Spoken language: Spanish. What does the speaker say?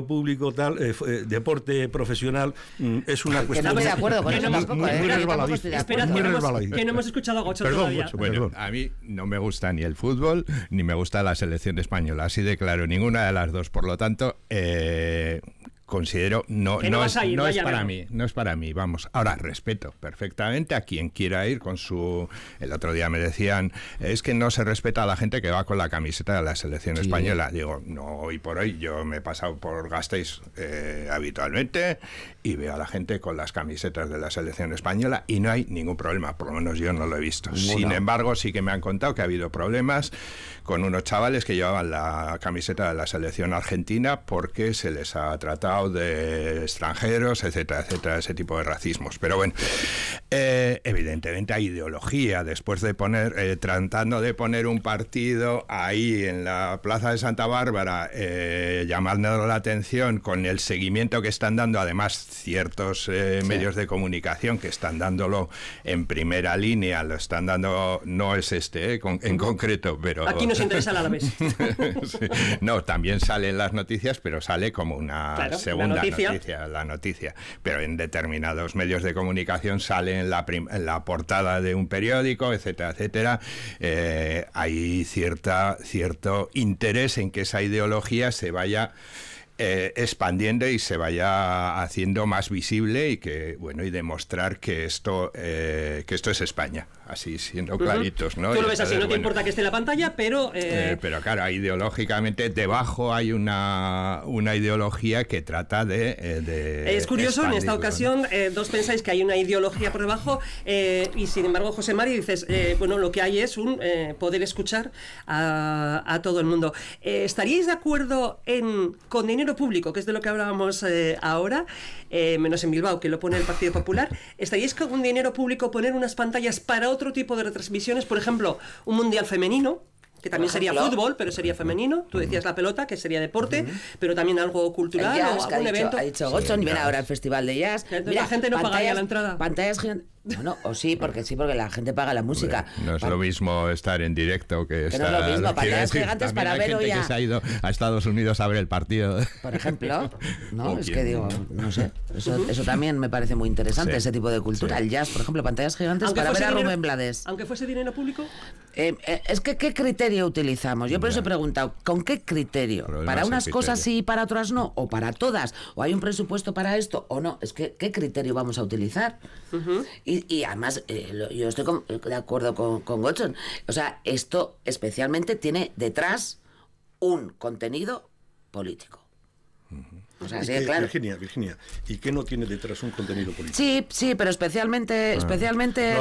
público, tal, deporte profesional, es una cuestión... Que no me de acuerdo con eso tampoco, muy resbaladizo. Que no hemos escuchado a Gocho todavía. Bueno, a mí no me gusta ni el fútbol, ni me gusta la selección española, así de claro, ninguna de las dos. Por lo tanto, considero no es para mí, vamos. Ahora respeto perfectamente a quien quiera ir con su... El otro día me decían, es que no se respeta a la gente que va con la camiseta de la selección española. Digo, no, hoy por hoy yo me he pasado por Gasteiz habitualmente y veo a la gente con las camisetas de la selección española y no hay ningún problema, por lo menos yo no lo he visto. Sin embargo, sí que me han contado que ha habido problemas con unos chavales que llevaban la camiseta de la selección argentina porque se les ha tratado de extranjeros, etcétera, etcétera, ese tipo de racismos. Pero bueno, evidentemente hay ideología. Después de poner, tratando de poner un partido ahí en la Plaza de Santa Bárbara, llamando la atención con el seguimiento que están dando, además ciertos medios de comunicación que están dándolo en primera línea, lo están dando, no es en concreto, pero... Aquí nos interesa el Alavés. Sí. No, también salen las noticias, pero sale como una segunda la noticia. Pero en determinados medios de comunicación sale en la portada de un periódico, etcétera, etcétera. Hay cierto interés en que esa ideología se vaya expandiendo y se vaya haciendo más visible y que y demostrar que esto es España, así siendo claritos, ¿no? Tú lo ves así, no te importa que esté en la pantalla, pero claro, ideológicamente debajo hay una ideología que trata de es curioso, en esta ocasión dos pensáis que hay una ideología por debajo y sin embargo José Mari dices, lo que hay es un poder escuchar a todo el mundo. ¿Estaríais de acuerdo con dinero público, que es de lo que hablábamos ahora, menos en Bilbao, que lo pone el Partido Popular? ¿Estaríais con dinero público poner unas pantallas para otro tipo de retransmisiones? Por ejemplo, un mundial femenino, que también sería fútbol, pero sería femenino. Tú decías la pelota, que sería deporte, pero también algo cultural jazz, o algún evento. Ha dicho Gocho, mira ahora el festival de jazz. Mira, la gente no pagaría la entrada. Pantallas gigantes. Bueno, porque la gente paga la música. No es lo mismo estar en directo que estar... No es lo mismo, pantallas gigantes para verlo ya. Hay gente que se ha ido a Estados Unidos a ver el partido. Por ejemplo, ¿no? Es que digo, no sé, eso también me parece muy interesante, ese tipo de cultura. El jazz, por ejemplo, pantallas gigantes para ver a Rubén Blades. Aunque fuese dinero público. Es que ¿qué criterio utilizamos? Yo por eso he preguntado, ¿con qué criterio? ¿Para unas cosas sí y para otras no? ¿O para todas? ¿O hay un presupuesto para esto o no? Es que ¿qué criterio vamos a utilizar? Y además, yo estoy de acuerdo con Gocho. O sea, esto especialmente tiene detrás un contenido político. O sea, sí, claro. Virginia, ¿y qué no tiene detrás un contenido político? Sí, pero especialmente